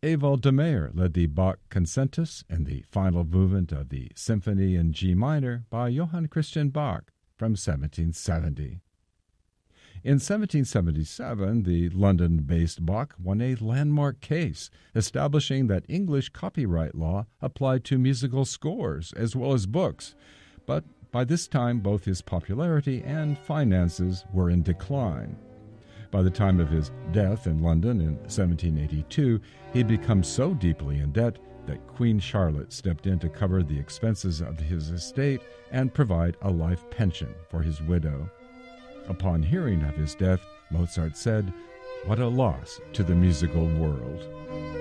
Ewald de Meyer led the Bach Concertus and the final movement of the Symphony in G minor by Johann Christian Bach from 1770. In 1777, the London-based Bach won a landmark case establishing that English copyright law applied to musical scores as well as books, but by this time both his popularity and finances were in decline. By the time of his death in London in 1782, he had become so deeply in debt that Queen Charlotte stepped in to cover the expenses of his estate and provide a life pension for his widow. Upon hearing of his death, Mozart said, "What a loss to the musical world."